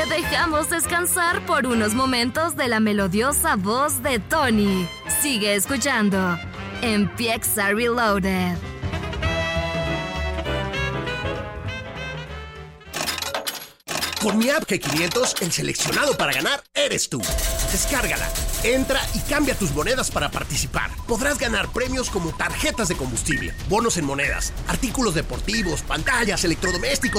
dejamos descansar por unos momentos de la melodiosa voz de Tony. Sigue escuchando Empieza Reloaded. Con mi app G500, el seleccionado para ganar eres tú. Descárgala, entra y cambia tus monedas para participar. Podrás ganar premios como tarjetas de combustible, bonos en monedas, artículos deportivos, pantallas, electrodomésticos